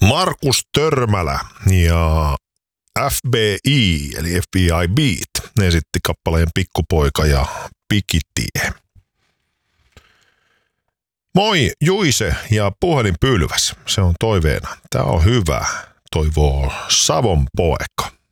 Markus Törmälä ja FBI, eli FBI Beat, ne esitti kappaleen Pikkupoika ja Pikitie. Moi Juise ja puhelinpylväs, se on toiveena. Tää on hyvä, toivoo Savon poika.